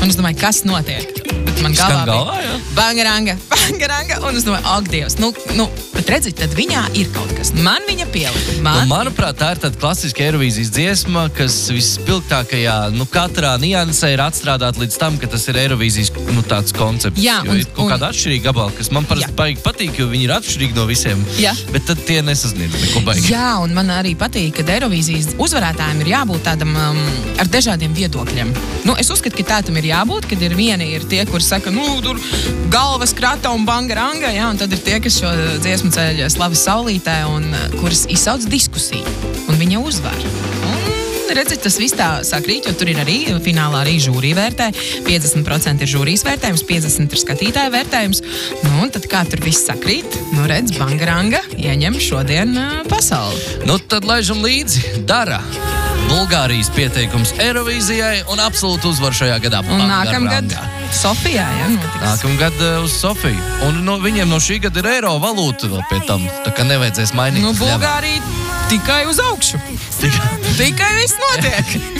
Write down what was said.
Un es domāju, kas notiek? Bet man galvā bija bangaranga, un es domāju, ak, Dievs, bet redzi, tad viņā ir kaut kas. Man viņa pielika. Manuprāt, tā ir tāda klasiska Eirovīzijas dziesma, kas vispilgtākajā, katrā niansē ir atstrādāt līdz tam, ka tas ir Eirovīzijas, tāds koncepts. Jā, jo ir kaut kāda atšķirīga gabala, kas man parasti baigi patīk, jo viņi ir atšķirīgi no visiem. Jā. Bet tad tie nesasniedz neko baigi. Jā, un man arī patīk, ka Eirovīzijas uzvarētājiem ir jābūt tādam ar dažādiem viedokļiem. Es uzskatu, ka tā tam ir jābūt, kad vieni ir tie, kuri saka, tur galvas krata un bangaranga, jā, un tad ir tie, kas šo dziesmu ceļ slavas saulītē un kuras izsauc diskusiju, un viņa uzvar. Un redzi, tas viss tā sakrīt, jo tur ir arī finālā arī žūrija vērtē, 50% ir žūrijas vērtējums, 50% ir skatītāja vērtējums, un tad kā tur viss sakrīt, redz, bangaranga ieņem šodien pasauli. Tad laižam līdzi, Dara. Bulgārijas pieteikums Eirovīzijai un absolūti uzvar šajā gadā. Un nākamgad Sofijā, notiks. Nākamgad uz Sofiju. Un viņiem no šī gada ir eiro valūta vēl pie tam. Tā kā nevajadzēs mainīt. Bulgārija tikai uz augšu. Tikai viss notiek.